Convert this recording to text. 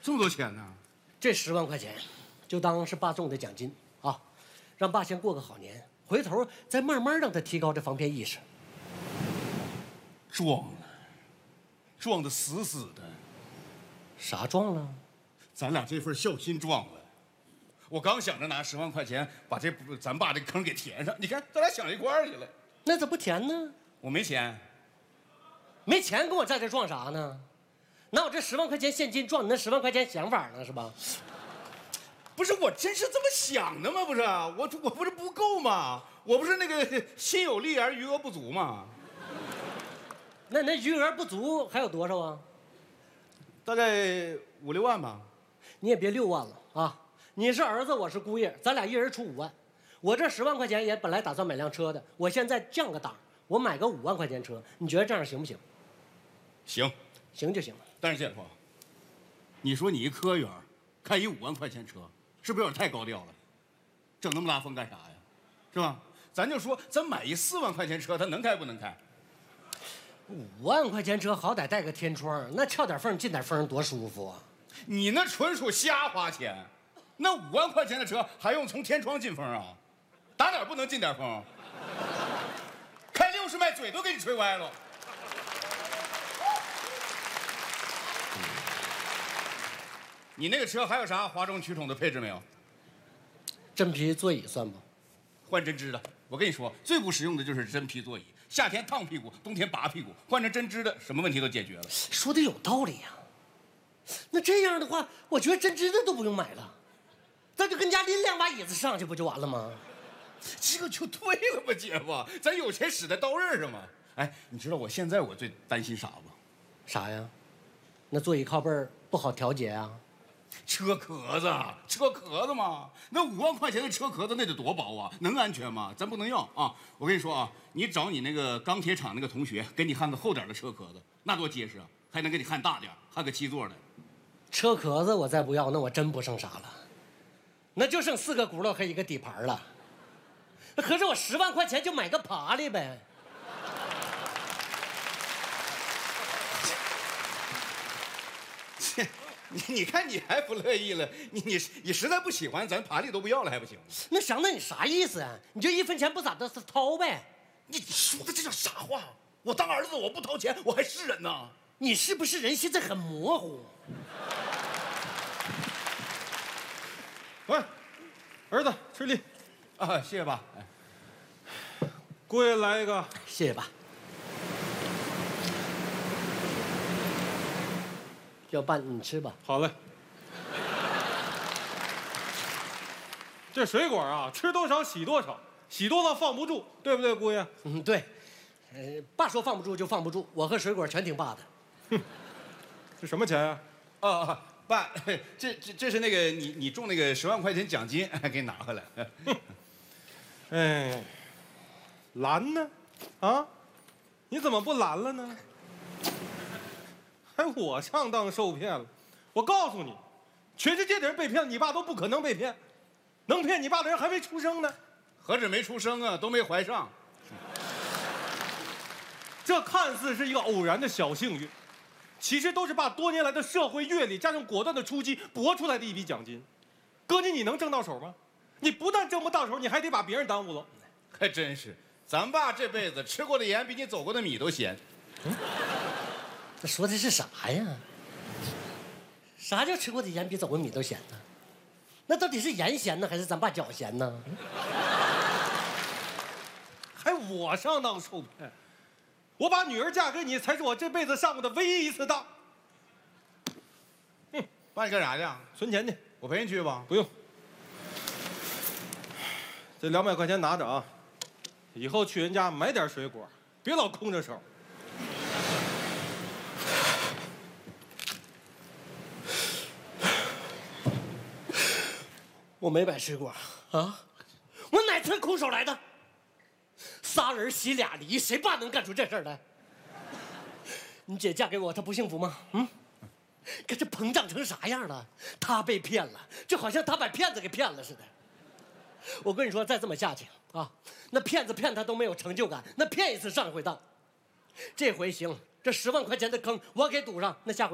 这么多钱呢？ 这10万块钱，就当是爸送的奖金啊，让爸先过个好年，回头再慢慢让他提高这防骗意识。 撞了，撞得死死的。 啥撞了？ 咱俩这份孝心撞了。我刚想着拿10万块钱把咱爸这坑给填上，你看咱俩想一块儿去了。 那咋不填呢？ 我没钱。 没钱跟我在这撞啥呢？拿我这10万块钱现金撞你那10万块钱想法呢是吧？ 不是，我真是这么想的吗？不是，我不是不够吗？我不是那个心有力而余额不足吗？ 那余额不足还有多少啊？ 大概5、6万吧。 你也别6万了啊！你是儿子，我是姑爷，咱俩一人出5万。我这10万块钱也本来打算买辆车的，我现在降个档，我买个5万块钱车，你觉得这样行不行？ 行， 行就行了。 但是姐夫，你说你一科员，开一5万块钱车，是不是有点太高调了？整那么大风干啥呀？是吧？咱就说咱买一4万块钱车，它能开不能开 ？5万块钱车好歹带个天窗，那撬点缝进点风多舒服啊！ 你那纯属瞎花钱，那5万块钱的车还用从天窗进风啊？打哪儿不能进点风？开60迈嘴都给你吹歪了。你那个车还有啥哗众取宠的配置没有？ 真皮座椅算不？ 换针织的。我跟你说，最不实用的就是真皮座椅，夏天烫屁股，冬天拔屁股，换成针织的，什么问题都解决了。 说的有道理呀。那这样的话，我觉得针织的都不用买了，咱就跟家拎2把椅子上去不就完了吗？ 这就对了吧，姐夫，咱有钱使在刀刃上嘛。哎，你知道我现在最担心啥不？ 啥呀？那座椅靠背不好调节啊？ 车壳子嘛，那5万块钱的车壳子那得多薄啊，能安全吗？咱不能要啊！我跟你说啊，你找你那个钢铁厂那个同学，给你焊个厚点的车壳子，那多结实啊，还能给你焊大点，焊个7座的。 车壳子我再不要，那我真不剩啥了，那就剩4个轱辘和1个底盘了。合着我10万块钱就买个爬犁呗。 你看你还不乐意了，你实在不喜欢，咱爬犁都不要了还不行？ 那祥子你啥意思啊？你就1分钱不咋的掏呗？ 你说的这叫啥话？我当儿子我不掏钱，我还是人呢？ 你是不是人现在很模糊？ 喂，儿子吃梨啊，谢谢爸。 姑爷来一个， 谢谢爸。要爸你吃吧。 好嘞。这水果啊，吃多少洗多少，洗多了放不住，对不对，姑爷？ 嗯，对。爸说放不住就放不住，我和水果全听爸的。 哼，这什么钱呀？ 爸，这是那个你中那个10万块钱奖金，给你拿回来。 哎，蓝呢？啊，你怎么不蓝了呢？还我上当受骗了？我告诉你，全世界的人被骗，你爸都不可能被骗，能骗你爸的人还没出生呢。 何止没出生啊，都没怀上。 这看似是一个偶然的小幸运，其实都是爸多年来的社会阅历加上果断的出击搏出来的一笔奖金。哥你能挣到手吗？你不但挣不到手，你还得把别人耽误了。 还真是，咱爸这辈子吃过的盐比你走过的米都咸。 这说的是啥呀？啥叫吃过的盐比走过米都咸呢？那到底是盐咸呢，还是咱爸脚咸呢？ 还我上当受骗？我把女儿嫁给你，才是我这辈子上过的唯一一次当。 爸，你干啥去？ 存钱去。 我陪你去吧。 不用，这200块钱拿着啊，以后去人家买点水果，别老空着手。 我没买水果啊，我哪次空手来的？3人洗俩梨，谁爸能干出这事儿来？你姐嫁给我，她不幸福吗？嗯，可这膨胀成啥样了？她被骗了，就好像她把骗子给骗了似的。我跟你说，再这么下去啊，那骗子骗他都没有成就感，那骗一次上回当。这回行，这10万块钱的坑我给堵上，那下回。